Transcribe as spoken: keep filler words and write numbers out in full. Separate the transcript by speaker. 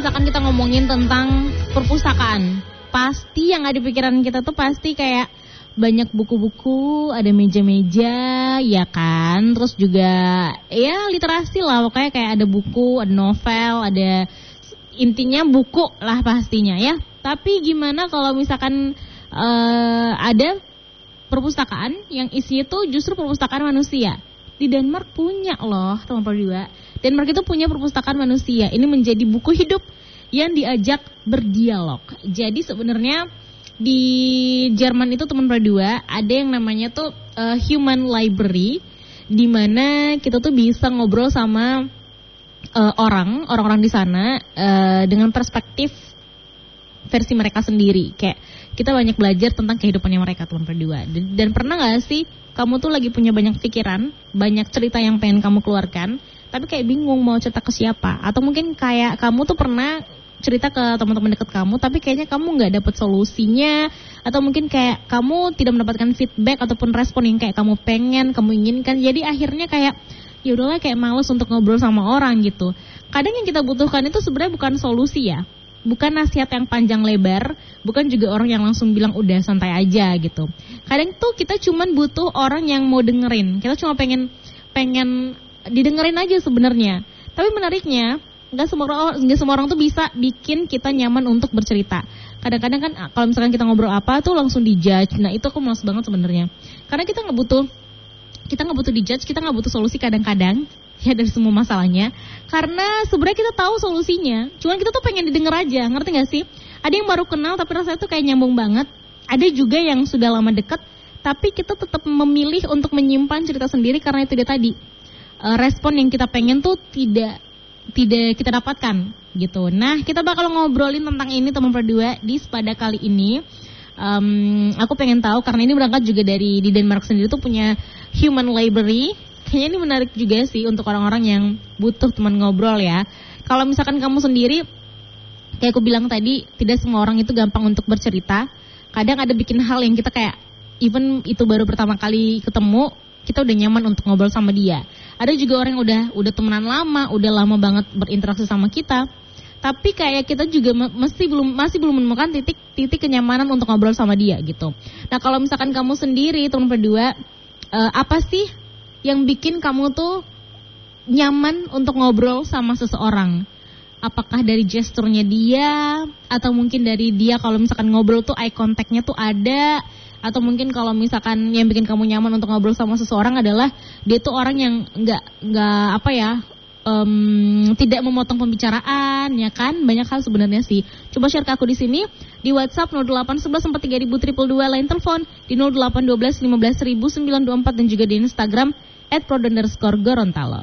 Speaker 1: misalkan kita ngomongin tentang perpustakaan, pasti yang ada di pikiran kita tuh pasti kayak banyak buku-buku, ada meja-meja, ya kan? Terus juga ya literasi lah, pokoknya kayak ada buku, ada novel, ada intinya buku lah pastinya ya. Tapi gimana kalau misalkan uh, ada perpustakaan yang isinya tuh justru perpustakaan manusia? Di Denmark punya loh teman berdua. Denmark itu punya perpustakaan manusia. Ini menjadi buku hidup yang diajak berdialog. Jadi sebenarnya di Jerman itu teman berdua ada yang namanya tuh uh, human library, di mana kita tuh bisa ngobrol sama uh, orang, orang-orang di sana uh, dengan perspektif versi mereka sendiri. Kayak kita banyak belajar tentang kehidupannya mereka teman berdua. Dan, dan pernah nggak sih kamu tuh lagi punya banyak pikiran, banyak cerita yang pengen kamu keluarkan, tapi kayak bingung mau cerita ke siapa? Atau mungkin kayak kamu tuh pernah cerita ke teman-teman dekat kamu, tapi kayaknya kamu nggak dapet solusinya, atau mungkin kayak kamu tidak mendapatkan feedback ataupun respon yang kayak kamu pengen, kamu inginkan. Jadi akhirnya kayak ya udahlah, kayak males untuk ngobrol sama orang gitu. Kadang yang kita butuhkan itu sebenarnya bukan solusi ya, bukan nasihat yang panjang lebar, bukan juga orang yang langsung bilang udah santai aja gitu. Kadang tuh kita cuman butuh orang yang mau dengerin. Kita cuma pengen pengen didengerin aja sebenarnya. Tapi menariknya nggak semua orang nggak semua orang tuh bisa bikin kita nyaman untuk bercerita. Kadang-kadang kan kalau misalkan kita ngobrol apa tuh langsung dijudge. Nah itu aku males banget sebenarnya. Karena kita nggak butuh kita nggak butuh dijudge, kita nggak butuh solusi kadang-kadang ya dari semua masalahnya. Karena sebenarnya kita tahu solusinya. Cuman kita tuh pengen didengar aja, ngerti nggak sih? Ada yang baru kenal tapi rasanya tuh kayak nyambung banget. Ada juga yang sudah lama dekat, tapi kita tetap memilih untuk menyimpan cerita sendiri karena itu dia tadi. Uh, respon yang kita pengen tuh tidak tidak kita dapatkan gitu. Nah, kita bakal ngobrolin tentang ini teman berdua di pada kali ini. Um, aku pengen tahu karena ini berangkat juga dari di Denmark sendiri tuh punya human library. Kayaknya ini menarik juga sih untuk orang-orang yang butuh teman ngobrol ya. Kalau misalkan kamu sendiri, kayak aku bilang tadi, tidak semua orang itu gampang untuk bercerita. Kadang ada bikin hal yang kita kayak even itu baru pertama kali ketemu, kita udah nyaman untuk ngobrol sama dia. Ada juga orang yang udah udah temenan lama, udah lama banget berinteraksi sama kita, tapi kayak kita juga masih belum masih belum menemukan titik titik kenyamanan untuk ngobrol sama dia gitu. Nah kalau misalkan kamu sendiri teman berdua, uh, apa sih yang bikin kamu tuh nyaman untuk ngobrol sama seseorang? Apakah dari gesturnya dia, atau mungkin dari dia kalau misalkan ngobrol tuh eye contact-nya tuh ada, atau mungkin kalau misalkan yang bikin kamu nyaman untuk ngobrol sama seseorang adalah dia tuh orang yang nggak nggak apa ya um, tidak memotong pembicaraan, ya kan? Banyak hal sebenarnya sih. Coba share ke aku di sini di WhatsApp nol delapan satu satu empat tiga dua dua dua, line telepon di nol delapan satu dua lima satu sembilan dua empat dan juga di Instagram at prod underscore gorontalo.